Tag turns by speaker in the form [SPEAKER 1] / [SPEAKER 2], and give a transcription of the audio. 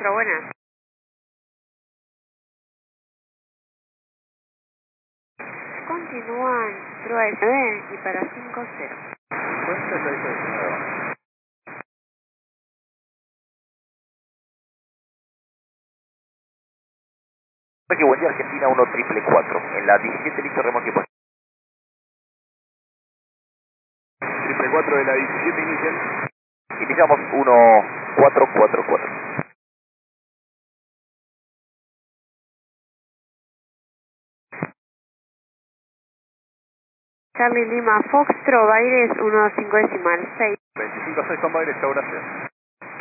[SPEAKER 1] 4, buenas. Continúan True 9 y para 5-0.
[SPEAKER 2] Cuenta 619.
[SPEAKER 3] Remolque buen día, Argentina 1444. En la 17 listo remolque por...
[SPEAKER 2] 444 de la 17 inicial.
[SPEAKER 3] Iniciamos 1444.
[SPEAKER 1] Charlie Lima Foxtrot, Baires 1.5 decimal 6.
[SPEAKER 2] 25-6 con Baires, chao, gracias.